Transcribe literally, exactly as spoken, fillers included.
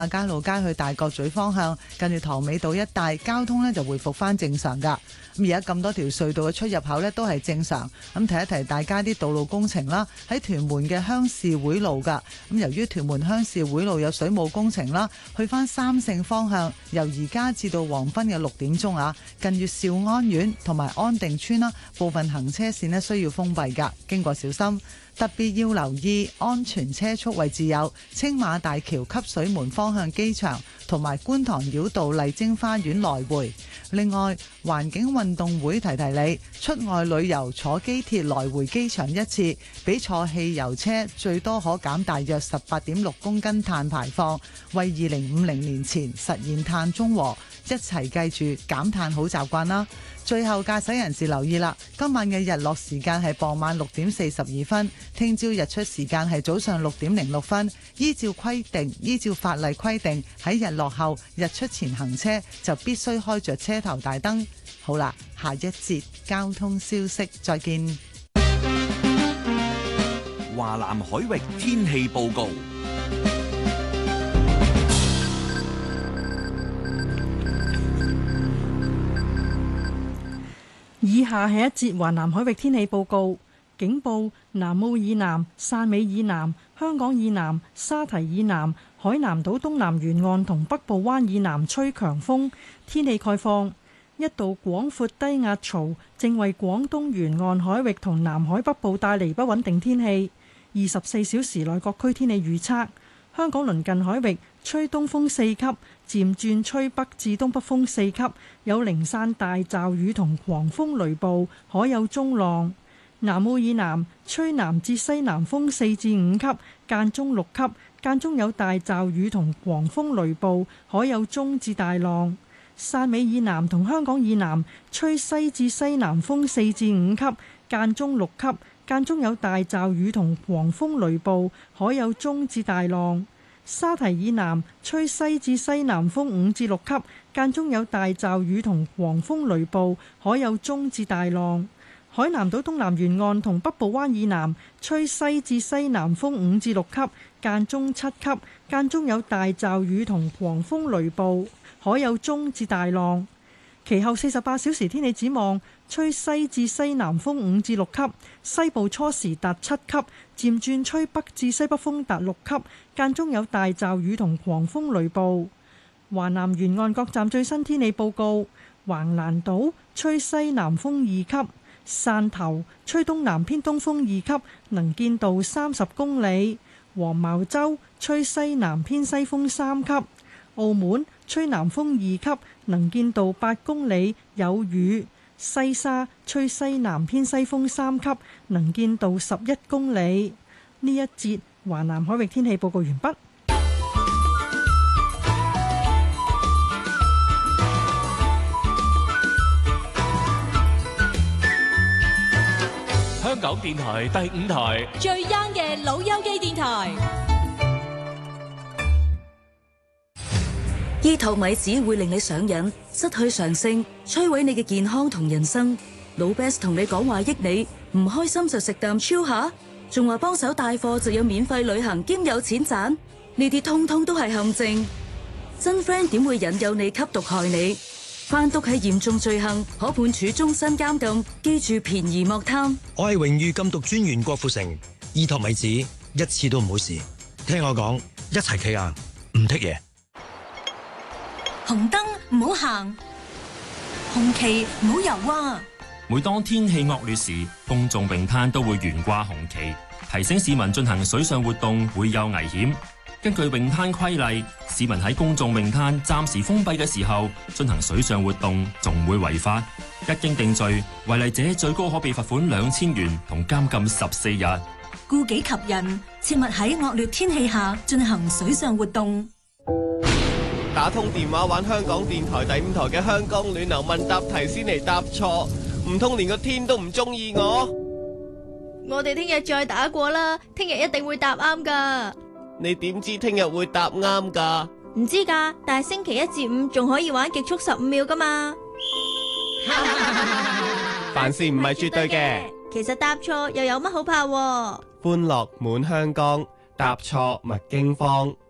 加路街去大角咀方向，近住塘尾道一帶交通呢就回復翻正常噶。咁而家咁多條隧道嘅出入口呢都係正常。咁提一提大家啲道路工程啦，喺屯門嘅鄉事會路噶。咁由於屯門鄉事會路有水務工程啦，去翻三聖方向，由而家至到黃昏嘅六點鐘啊，近住兆安苑同埋安定村啦，部分行車線呢需要封閉噶，經過小心。特別要留意安全車速位置有青馬大橋汲水門方向機場同埋觀塘繞道麗晶花園來回。另外，環境運動會提提你，出外旅遊坐機鐵來回機場一次，比坐汽油車最多可減大約十八點六公斤碳排放，為二零五零年前實現碳中和。一齊記住減碳好習慣啦！最後駕駛人士留意啦，今晚嘅日落時間係傍晚六點四十二分，聽朝日出時間係早上六點零六分。依照規定，依照法例規定，喺日落後、日出前行車就必須開着車頭大燈。好啦，下一節交通消息，再見。 華南海域天氣報告。 以下係一節華南海域天氣報告。警報：南澳以南、汕尾以南、香港以南、沙堤以南、海南島東南沿岸同北部灣以南吹強風。天氣概況：一道廣闊低壓槽正為廣東沿岸海域同南海北部帶嚟不穩定天氣。二十四小時內各區天氣預測：香港鄰近海域吹東風四級，漸轉吹北至東北風四級，有零散大驟雨同狂風雷暴，海有中浪。南澳以南吹南至西南風四至五級，間中六級，間中有大驟雨同狂風雷暴，海有中至大浪。汕尾以南同香港以南吹西至西南風四至五級，間中六級，間中有大驟雨同狂風雷暴，海有中至大浪。沙堤以南吹西至西南風五至六級，間中有大驟雨同狂風雷暴，海有中至大浪。海南島東南沿岸同北部灣以南吹西至西南風五至六級，間中七級，間中有大驟雨同狂風雷暴，海有中至大浪。其後四十八小時天氣展望：吹西至西南風五至六級，西部初時達七級，漸轉吹北至西北風達六級，間中有大驟雨同狂風雷暴。華南沿岸各站最新天氣報告：橫瀾島吹西南風二級，汕頭吹東南偏東風二級，能見度三十公里；黃茅洲吹西南偏西風三級；澳門吹南風二級，能見度八公里，有雨；西沙吹西南偏西風三級，能見度十一公里。呢一節華南海域天氣報告完畢。 香港電台第五台最 young 嘅老友記電台。 醫肚米子會令你上癮，失去常性，摧毀你嘅健康同人生。老 Best 同你講話益你，唔開心就食啖超下，仲話幫手帶貨就有免費旅行兼有錢賺，呢啲通通都係陷阱。真 friend 點會引誘你吸毒害你？販毒係嚴重罪行，可判處終身監禁。記住便宜莫貪。 我係榮譽禁毒專員郭富城，醫托米子一次都唔好試。聽我講，一齊企硬，唔剔嘢。 紅燈唔好行，紅旗唔好游啊！ 每當天氣惡劣時，公眾泳灘都會懸掛紅旗，提醒市民進行水上活動會有危險。根據泳灘規例，市民喺公眾泳灘暫時封閉嘅時候進行水上活動，仲會違法。一經定罪，違例者最高可被罰款兩千元同監禁十四日。 顧己及人，切勿喺惡劣天氣下進行水上活動。 打通電話玩香港電台第五台嘅香港暖流問答題先嚟答錯，唔通連個天都唔中意我？ 我哋聽日再打過啦，聽日一定會答啱噶。 你點知聽日會答啱噶？ 唔知噶，但係星期一至五仲可以玩極速十五秒噶嘛。 凡事唔係絕對嘅， 其實答錯又有乜好怕？ 歡樂滿香江，答錯勿驚慌。